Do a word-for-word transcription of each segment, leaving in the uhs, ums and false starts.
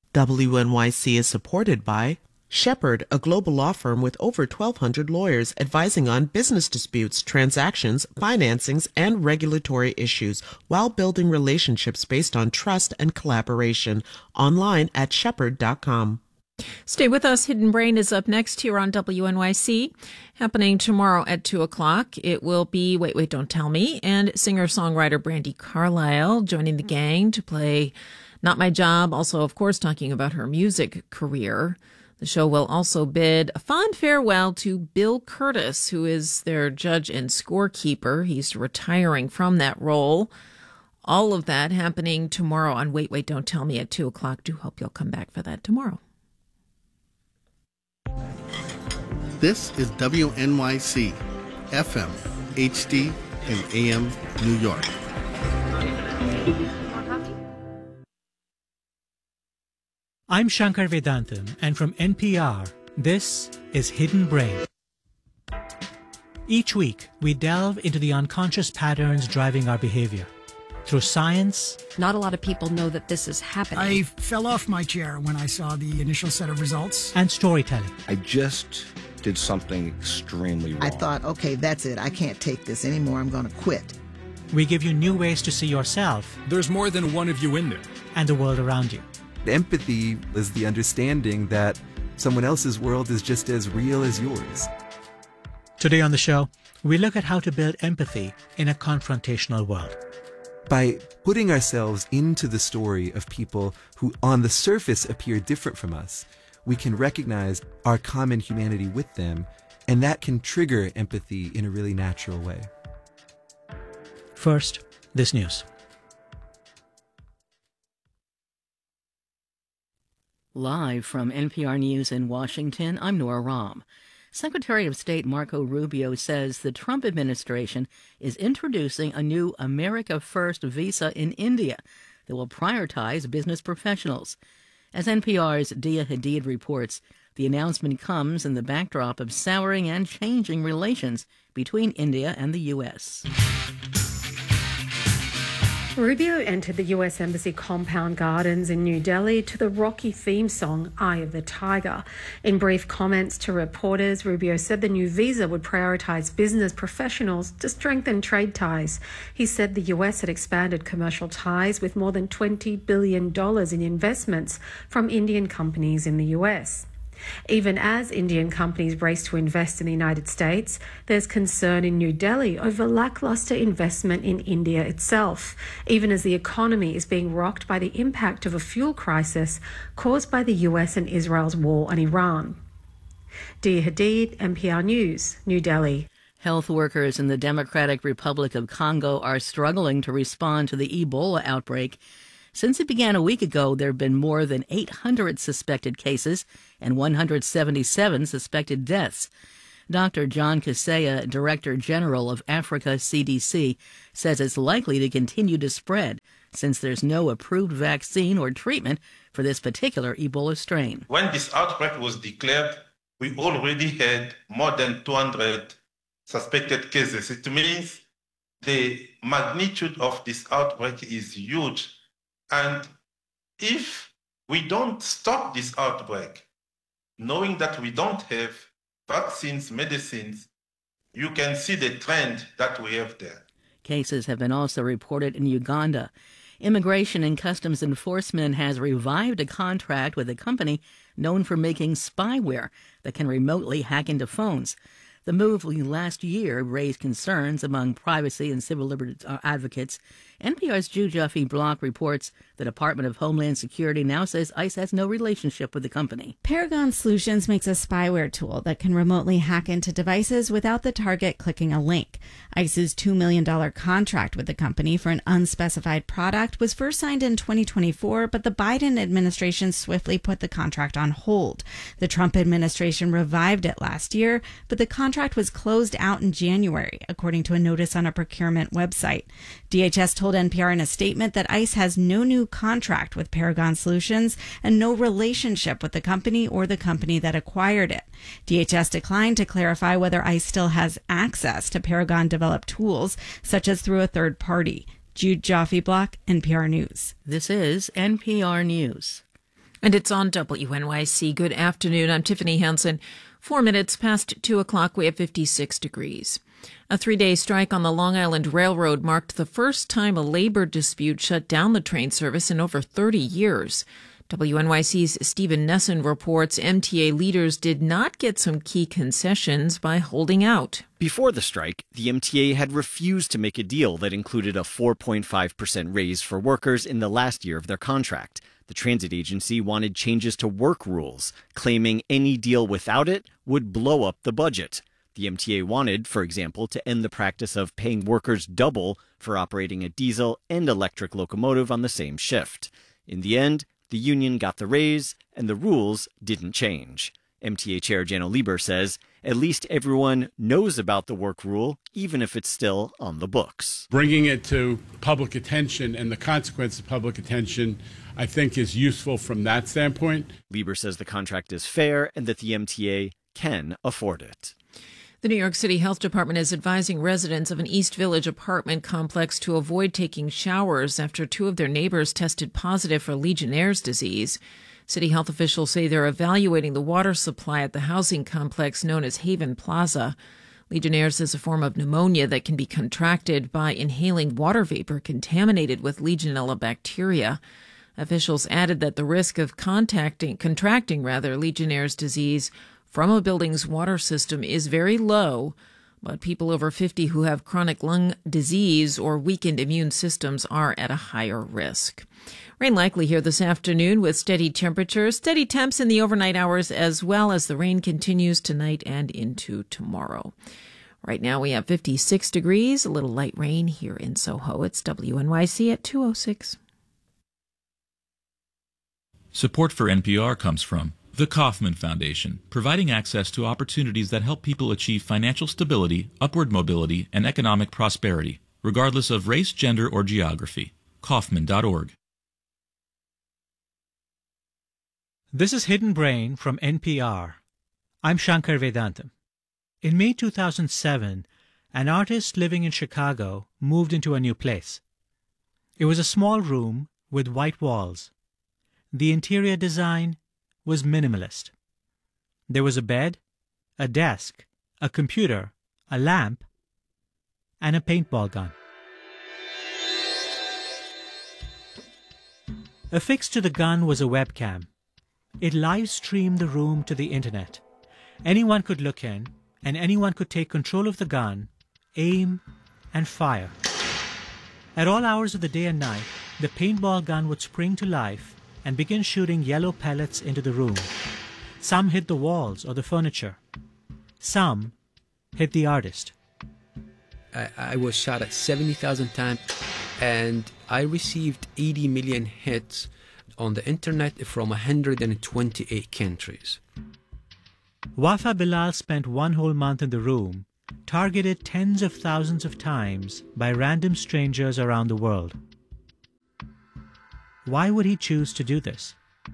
W N Y C is supported by Shepherd, a global law firm with over twelve hundred lawyers advising on business disputes, transactions, financings, and regulatory issues while building relationships based on trust and collaboration. Online at shepherd dot com. Stay with us. Hidden Brain is up next here on W N Y C, happening tomorrow at two o'clock. It will be Wait, Wait, Don't Tell Me, and singer-songwriter Brandi Carlile joining the gang to play Not My Job, also, of course, talking about her music career. The show will also bid a fond farewell to Bill Curtis, who is their judge and scorekeeper. He's retiring from that role. All of that happening tomorrow on Wait, Wait, Don't Tell Me at two o'clock. Do hope you'll come back for that tomorrow. This is W N Y C, F M, H D, and A M New York. I'm Shankar Vedantam, and from N P R, this is Hidden Brain. Each week, we delve into the unconscious patterns driving our behavior. Through science... Not a lot of people know that this is happening. I fell off my chair when I saw the initial set of results. And storytelling. I just did something extremely wrong. I thought, okay, that's it. I can't take this anymore. I'm going to quit. We give you new ways to see yourself. There's more than one of you in there. And the world around you. Empathy is the understanding that someone else's world is just as real as yours. Today on the show, we look at how to build empathy in a confrontational world. By putting ourselves into the story of people who on the surface appear different from us, we can recognize our common humanity with them, and that can trigger empathy in a really natural way. First, this news. Live from N P R News in Washington, I'm Nora Rahm. Secretary of State Marco Rubio says the Trump administration is introducing a new America First visa in India that will prioritize business professionals. As N P R's Dia Hadid reports, the announcement comes in the backdrop of souring and changing relations between India and the U S. Rubio entered the U S Embassy compound gardens in New Delhi to the Rocky theme song, Eye of the Tiger. In brief comments to reporters, Rubio said the new visa would prioritise business professionals to strengthen trade ties. He said the U S had expanded commercial ties with more than twenty billion dollars in investments from Indian companies in the U S. Even as Indian companies race to invest in the United States, there's concern in New Delhi over lacklustre investment in India itself, even as the economy is being rocked by the impact of a fuel crisis caused by the U S and Israel's war on Iran. Dia Hadid, N P R News, New Delhi. Health workers in the Democratic Republic of Congo are struggling to respond to the Ebola outbreak. Since it began a week ago, there have been more than eight hundred suspected cases and one hundred seventy-seven suspected deaths. Doctor John Kaseya, Director General of Africa C D C, says it's likely to continue to spread since there's no approved vaccine or treatment for this particular Ebola strain. When this outbreak was declared, we already had more than two hundred suspected cases. It means the magnitude of this outbreak is huge. And if we don't stop this outbreak, knowing that we don't have vaccines, medicines, you can see the trend that we have there. Cases have been also reported in Uganda. Immigration and Customs Enforcement has revived a contract with a company known for making spyware that can remotely hack into phones. The move last year raised concerns among privacy and civil liberties advocates. N P R's Ju Juffe Block reports the Department of Homeland Security now says ICE has no relationship with the company. Paragon Solutions makes a spyware tool that can remotely hack into devices without the target clicking a link. ICE's two million dollars contract with the company for an unspecified product was first signed in twenty twenty-four, but the Biden administration swiftly put the contract on hold. The Trump administration revived it last year, but the contract was closed out in January, according to a notice on a procurement website. D H S told N P R in a statement that ICE has no new contract with Paragon Solutions and no relationship with the company or the company that acquired it. D H S declined to clarify whether ICE still has access to Paragon-developed tools, such as through a third party. Jude Joffe Block, N P R News. This is N P R News. And it's on W N Y C. Good afternoon. I'm Tiffany Hansen. Four minutes past two o'clock. We have fifty-six degrees. A three-day strike on the Long Island Railroad marked the first time a labor dispute shut down the train service in over thirty years. W N Y C's Stephen Nesson reports M T A leaders did not get some key concessions by holding out. Before the strike, the M T A had refused to make a deal that included a four point five percent raise for workers in the last year of their contract. The transit agency wanted changes to work rules, claiming any deal without it would blow up the budget. The M T A wanted, for example, to end the practice of paying workers double for operating a diesel and electric locomotive on the same shift. In the end, the union got the raise, and the rules didn't change. M T A Chair Janno Lieber says, at least everyone knows about the work rule, even if it's still on the books. Bringing it to public attention and the consequence of public attention, I think, is useful from that standpoint. Lieber says the contract is fair and that the M T A can afford it. The New York City Health Department is advising residents of an East Village apartment complex to avoid taking showers after two of their neighbors tested positive for Legionnaire's disease. City health officials say they're evaluating the water supply at the housing complex known as Haven Plaza. Legionnaire's is a form of pneumonia that can be contracted by inhaling water vapor contaminated with Legionella bacteria. Officials added that the risk of contacting, contracting rather, Legionnaire's disease from a building's water system is very low, but people over fifty who have chronic lung disease or weakened immune systems are at a higher risk. Rain likely here this afternoon with steady temperatures, steady temps in the overnight hours as well as the rain continues tonight and into tomorrow. Right now we have fifty-six degrees, a little light rain here in Soho. It's W N Y C at two oh six. Support for N P R comes from the Kauffman Foundation, providing access to opportunities that help people achieve financial stability, upward mobility, and economic prosperity, regardless of race, gender, or geography. Kauffman dot org. This is Hidden Brain from N P R. I'm Shankar Vedantam. In May two thousand seven, an artist living in Chicago moved into a new place. It was a small room with white walls. The interior design was minimalist. There was a bed, a desk, a computer, a lamp, and a paintball gun. Affixed to the gun was a webcam. It live-streamed the room to the internet. Anyone could look in, and anyone could take control of the gun, aim, and fire. At all hours of the day and night, the paintball gun would spring to life and begin shooting yellow pellets into the room. Some hit the walls or the furniture. Some hit the artist. I, I was shot at seventy thousand times, and I received eighty million hits on the internet from one hundred twenty-eight countries. Wafa Bilal spent one whole month in the room, targeted tens of thousands of times by random strangers around the world. Why would he choose to do this?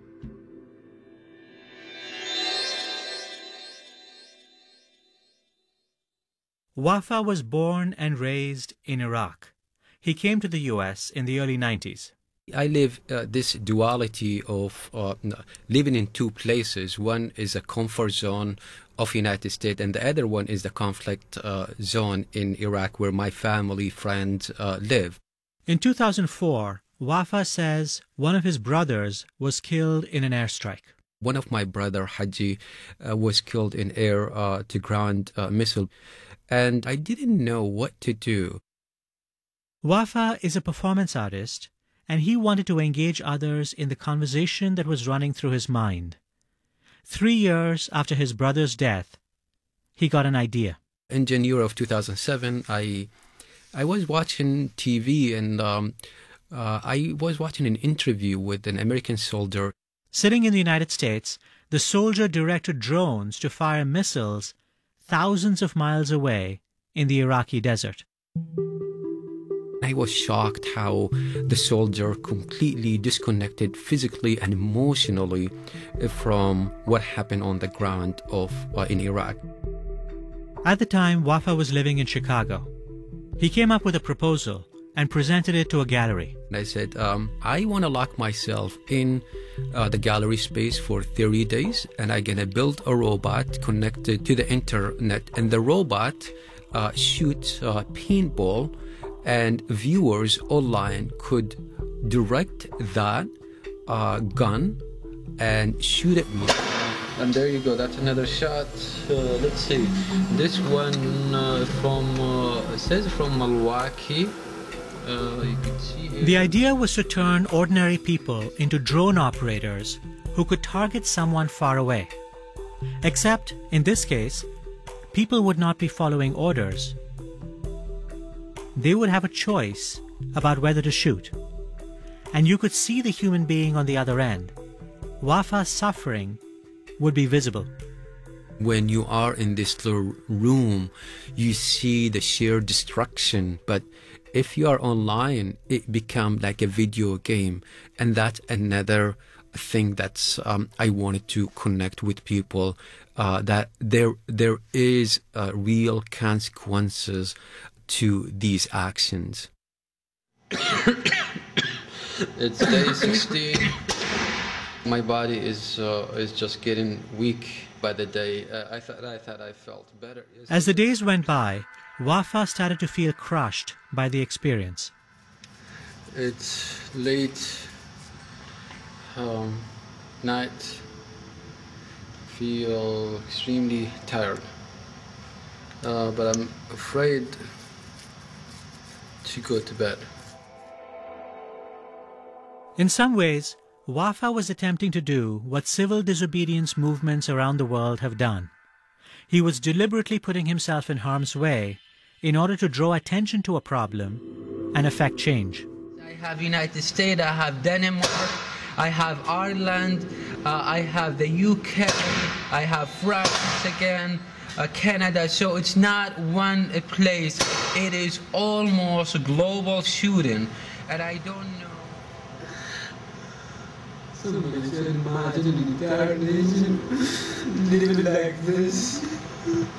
Wafa was born and raised in Iraq. He came to the U S in the early nineties. I live uh, this duality of uh, living in two places. One is a comfort zone of United States, and the other one is the conflict uh, zone in Iraq where my family, friends uh, live. In two thousand four, Wafa says one of his brothers was killed in an airstrike. One of my brother, Haji, uh, was killed in air-to-ground uh, uh, missile, and I didn't know what to do. Wafa is a performance artist, and he wanted to engage others in the conversation that was running through his mind. Three years after his brother's death, he got an idea. In January of two thousand seven, I I was watching T V, and um, uh, I was watching an interview with an American soldier. Sitting in the United States, the soldier directed drones to fire missiles thousands of miles away in the Iraqi desert. I was shocked how the soldier completely disconnected physically and emotionally from what happened on the ground of uh, in Iraq. At the time, Wafa was living in Chicago. He came up with a proposal and presented it to a gallery. I said, um, I want to lock myself in uh, the gallery space for thirty days, and I'm going to build a robot connected to the internet, and the robot uh, shoots uh, paintball, and viewers online could direct that uh, gun and shoot at me. And there you go, that's another shot. Uh, let's see, this one uh, from, uh, it says from Milwaukee. Uh, you can see here. The idea was to turn ordinary people into drone operators who could target someone far away. Except, in this case, people would not be following orders. They would have a choice about whether to shoot. And you could see the human being on the other end. Wafa's suffering would be visible. When you are in this little room, you see the sheer destruction, but if you are online, it becomes like a video game. And that's another thing that's um, I wanted to connect with people, uh, that there there is uh, real consequences to these actions. It's day sixteen. My body is uh, is just getting weak by the day. Uh, I thought I thought I felt better. As the days went by, Wafa started to feel crushed by the experience. It's late um, night. Feel extremely tired, uh, but I'm afraid to go to bed. In some ways, Wafa was attempting to do what civil disobedience movements around the world have done. He was deliberately putting himself in harm's way in order to draw attention to a problem and effect change. I have United States, I have Denmark, I have Ireland, uh, I have the U K, I have France again, uh, Canada. So it's not one place, it is almost a global shooting. And I don't know. Somebody should imagine an entire nation living like this.